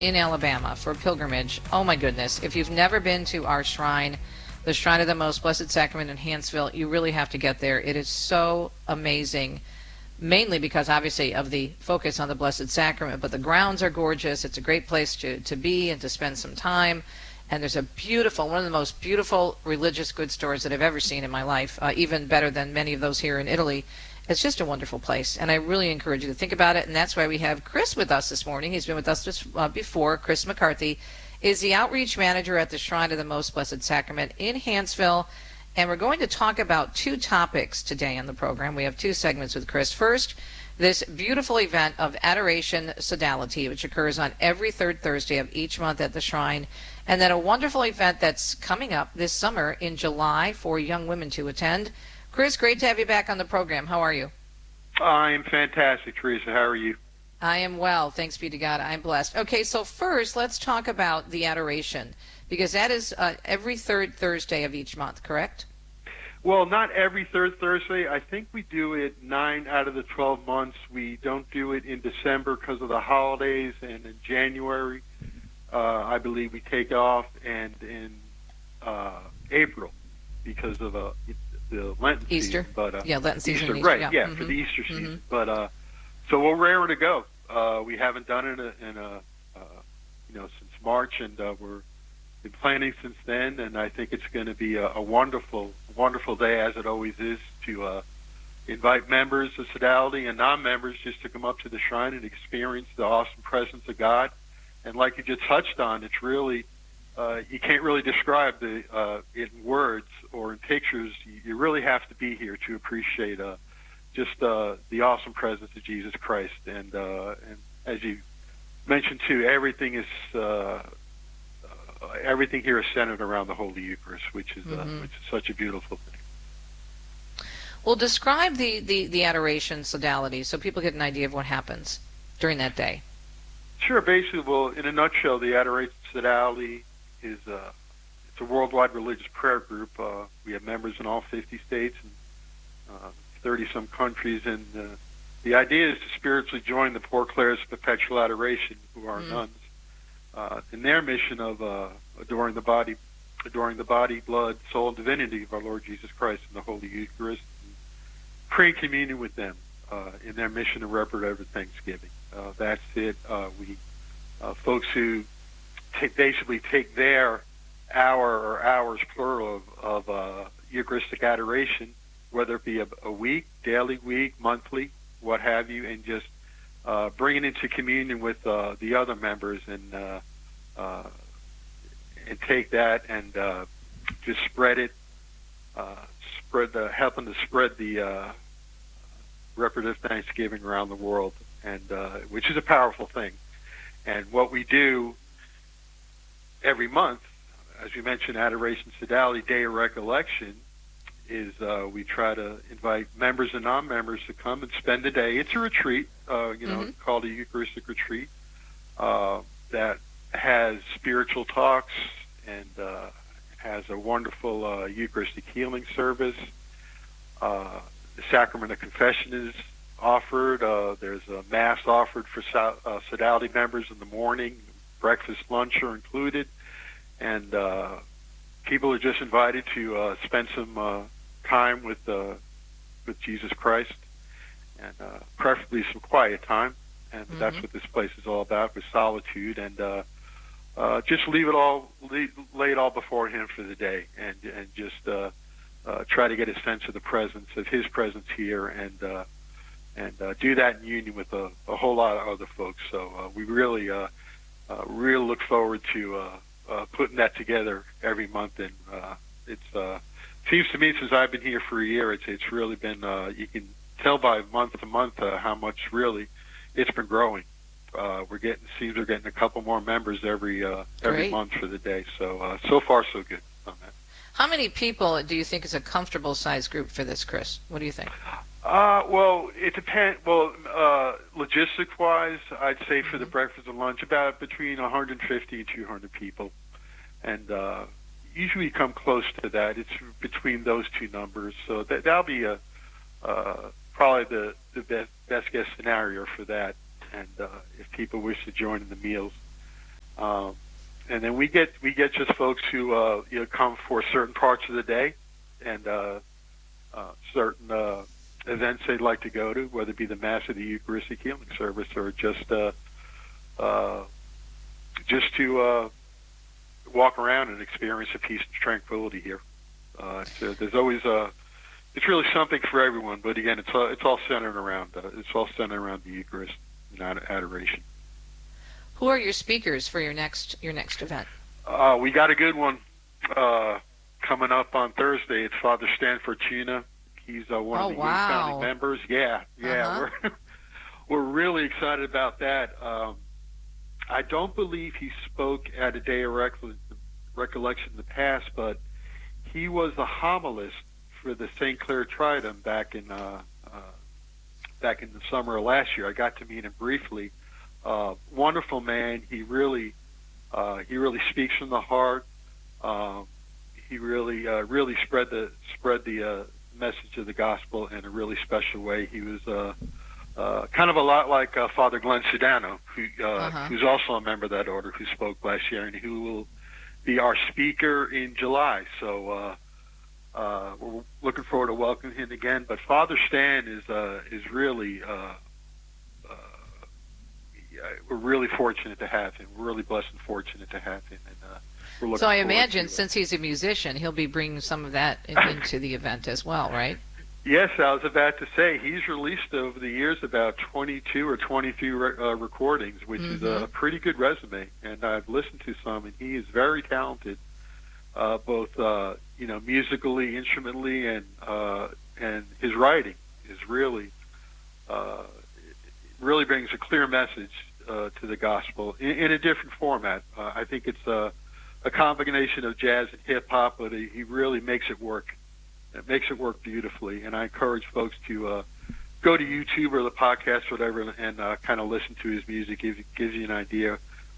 in Alabama for pilgrimage. Oh my goodness. If you've never been to our shrine, the Shrine of the Most Blessed Sacrament in Hanceville, you really have to get there. It is so amazing, mainly because obviously of the focus on the Blessed Sacrament, but the grounds are gorgeous. It's a great place to be and to spend some time. And there's a beautiful, one of the most beautiful religious goods stores that I've ever seen in my life, even better than many of those here in Italy. It's just a wonderful place, and I really encourage you to think about it, and that's why we have Chris with us this morning. He's been with us just before. Chris McCarthy is the outreach manager at the Shrine of the Most Blessed Sacrament in Hanceville, and we're going to talk about two topics today on the program. We have two segments with Chris. First, this beautiful event of Adoration Sodality, which occurs on every third Thursday of each month at the Shrine, and then a wonderful event that's coming up this summer in July for young women to attend. Chris, great to have you back on the program. How are you? I'm fantastic, Teresa. How are you? I am well. Thanks be to God. I'm blessed. Okay, so first, let's talk about the adoration, because that is every third Thursday of each month, correct? Well, not every third Thursday. I think we do it 9 out of the 12 months. We don't do it in December because of the holidays, and in January, I believe we take off, and in April because of the Lenten Easter. season. But, yeah, Lenten season. Easter, Easter, right, yeah, for the Easter season. But so we're raring to go. We haven't done it since March, and we're been planning since then, and I think it's going to be a wonderful, wonderful day, as it always is, to invite members of Sodality and non-members just to come up to the shrine and experience the awesome presence of God. And like you just touched on, it's really, you can't really describe in words or in pictures. You really have to be here to appreciate just the awesome presence of Jesus Christ. And as you mentioned too, everything here is centered around the Holy Eucharist, which is such a beautiful thing. Well, describe the adoration sodality so people get an idea of what happens during that day. Sure. Basically, well, in a nutshell, the adoration sodality is it's a worldwide religious prayer group. We have members in all 50 states and 30-some countries, and the idea is to spiritually join the Poor Clares of Perpetual Adoration, who are nuns, in their mission of adoring the body, blood, soul, and divinity of our Lord Jesus Christ in the Holy Eucharist, and praying communion with them in their mission of reparative thanksgiving. That's it. We folks who basically take their hour or hours plural of Eucharistic adoration, whether it be a week, daily, week, monthly, what have you, and just bring it into communion with the other members, and take that and just spread it, helping to spread the reparative thanksgiving around the world, and which is a powerful thing. And what we do every month, as you mentioned, Adoration Sodality, Day of Recollection, is we try to invite members and non-members to come and spend the day. It's a retreat, called a Eucharistic retreat, that has spiritual talks and has a wonderful Eucharistic healing service. The Sacrament of Confession is offered. There's a Mass offered for Sodality members in the morning. Breakfast, lunch are included. And people are just invited to spend some time with Jesus Christ, and preferably some quiet time. And that's what this place is all about, with solitude, and just lay it all before Him for the day, and just try to get a sense of the presence of His presence here, and do that in union with a whole lot of other folks. So we really look forward to putting that together every month, and it seems to me, since I've been here for a year, it's really been, you can tell by month to month how much really it's been growing. We're getting a couple more members every month for the day. So far so good on that. How many people do you think is a comfortable size group for this, Chris? What do you think? Well, it depends. Well, logistic-wise, I'd say for the breakfast and lunch, about between 150 and 200 people, and usually you come close to that. It's between those two numbers, so that'll be probably the best guess scenario for that. And if people wish to join in the meals, And then we get just folks who come for certain parts of the day and certain events they'd like to go to, whether it be the Mass or the Eucharistic Healing Service, or just to walk around and experience the peace and tranquility here. There's always it's really something for everyone, but again, it's all centered around the Eucharist and adoration. Who are your speakers for your next event? We got a good one coming up on Thursday. It's Father Stan Fortuna. He's one of the founding members. Yeah, we're really excited about that. I don't believe he spoke at a day of recollection in the past, but he was the homilist for the St. Clair Triduum back in the summer of last year. I got to meet him briefly. Wonderful man. He really speaks from the heart. He really spread the message of the gospel in a really special way. He was kind of a lot like Father Glenn Sedano, who's also a member of that order, who spoke last year, and who will be our speaker in July. So we're looking forward to welcoming him again. But Father Stan is really we're really fortunate to have him. We're really blessed and fortunate to have him, and we're looking. So I imagine, since he's a musician, he'll be bringing some of that into the event as well, right? Yes, I was about to say he's released over the years about 22 or 23 recordings, which is a pretty good resume. And I've listened to some, and he is very talented, both musically, instrumentally, and his writing is really brings a clear message to the gospel in a different format. I think it's a combination of jazz and hip hop, but he really makes it work. It makes it work beautifully, and I encourage folks to go to YouTube or the podcast, whatever, and kind of listen to his music. It gives you an idea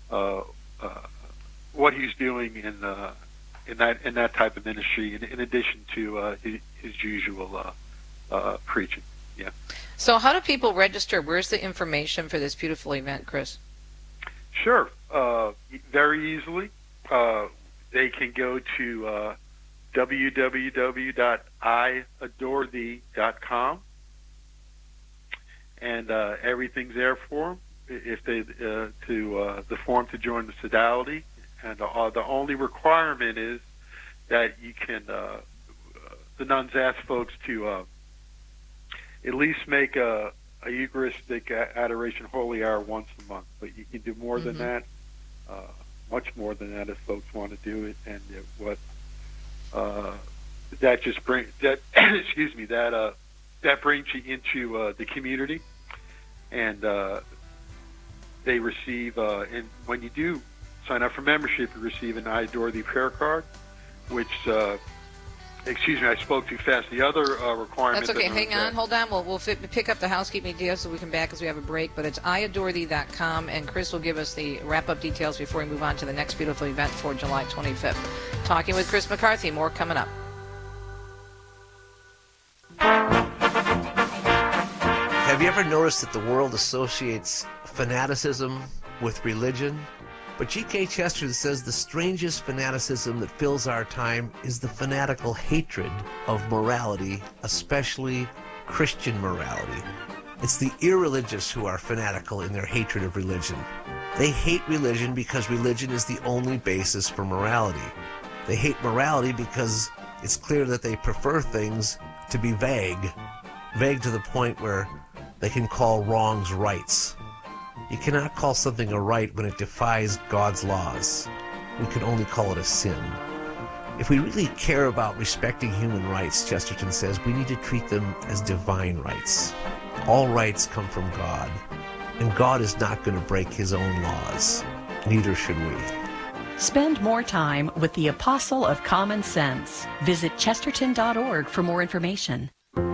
what he's doing in that type of ministry, in addition to his usual preaching. Yeah. So, how do people register? Where's the information for this beautiful event, Chris? Sure, very easily. They can go to www.iadorethee.com, and everything's there for them. If they the form to join the sodality, and the only requirement is that you can. The nuns ask folks to at least make a Eucharistic adoration holy hour once a month, but you can do more than that, much more than that if folks want to do it, and that just brings that excuse me that brings you into the community, and they receive and when you do sign up for membership, you receive an I Adore Thee prayer card, which excuse me, I spoke too fast. The other requirement. That's okay. Hang on, hold on. We'll pick up the housekeeping details so we can back as we have a break. But it's iadorethee.com, and Chris will give us the wrap-up details before we move on to the next beautiful event for July 25th. Talking with Chris McCarthy. More coming up. Have you ever noticed that the world associates fanaticism with religion? But G.K. Chesterton says the strangest fanaticism that fills our time is the fanatical hatred of morality, especially Christian morality. It's the irreligious who are fanatical in their hatred of religion. They hate religion because religion is the only basis for morality. They hate morality because it's clear that they prefer things to be vague to the point where they can call wrongs rights. You cannot call something a right when it defies God's laws. We can only call it a sin. If we really care about respecting human rights, Chesterton says, we need to treat them as divine rights. All rights come from God, and God is not going to break his own laws. Neither should we. Spend more time with the Apostle of Common Sense. Visit chesterton.org for more information.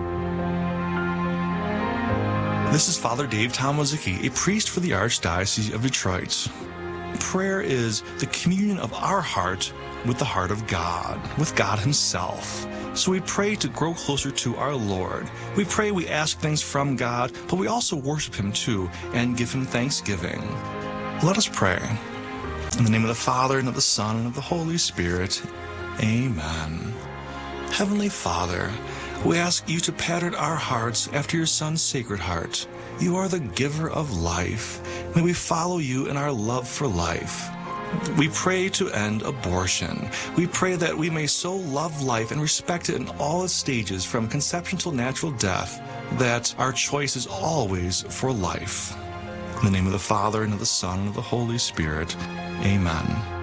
This is Father Dave Tomaszewski, a priest for the Archdiocese of Detroit. Prayer is the communion of our heart with the heart of God, with God himself. So we pray to grow closer to our Lord. We pray, we ask things from God, but we also worship him too and give him thanksgiving. Let us pray. In the name of the Father, and of the Son, and of the Holy Spirit. Amen. Heavenly Father, we ask you to pattern our hearts after your Son's Sacred Heart. You are the giver of life. May we follow you in our love for life. We pray to end abortion. We pray that we may so love life and respect it in all its stages, from conception till natural death, that our choice is always for life. In the name of the Father, and of the Son, and of the Holy Spirit. Amen.